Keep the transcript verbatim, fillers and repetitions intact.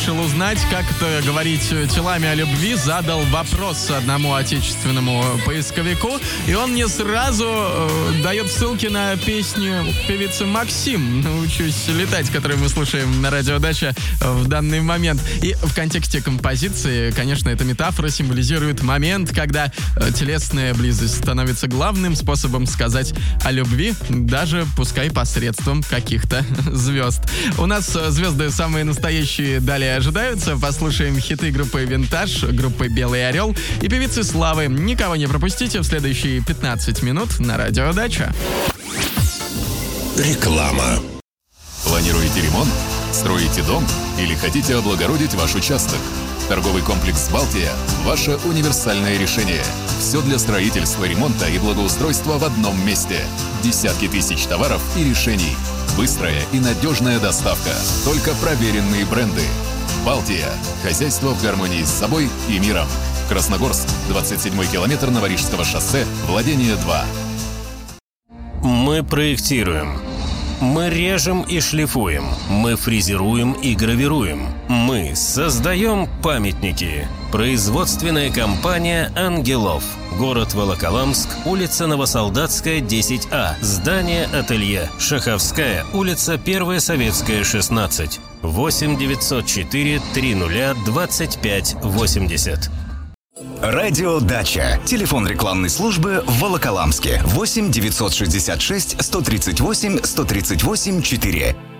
решил узнать, как это говорить телами о любви, задал вопрос одному отечественному поисковику, и он мне сразу э, дает ссылки на песню певицы Максим «Научусь летать», которую мы слушаем на радио «Дача» в данный момент. И в контексте композиции, конечно, эта метафора символизирует момент, когда э, телесная близость становится главным способом сказать о любви, даже пускай посредством каких-то звезд. У нас э, звезды самые настоящие далее ожидаются. Послушаем хиты группы «Винтаж», группы «Белый орел» и певицы Славы. Никого не пропустите в следующие пятнадцать минут на радио «Дача». Реклама. Планируете ремонт? Строите дом? Или хотите облагородить ваш участок? Торговый комплекс «Балтия» – ваше универсальное решение. Все для строительства, ремонта и благоустройства в одном месте. Десятки тысяч товаров и решений. Быстрая и надежная доставка. Только проверенные бренды. «Балтия» – хозяйство в гармонии с собой и миром. Красногорск, двадцать седьмой километр Новорижского шоссе, владение два. Мы проектируем. Мы режем и шлифуем. Мы фрезеруем и гравируем. Мы создаем памятники. Производственная компания «Ангелов». Город Волоколамск, улица Новосолдатская, десять А. Здание «Ателье». Шаховская, улица Первая Советская, шестнадцать. восемь девятьсот четыре триста двадцать пять восемьдесят. Радио «Дача». Телефон рекламной службы в Волоколамске. восемь девятьсот шестьдесят шесть сто тридцать восемь сто тридцать восемь четыре.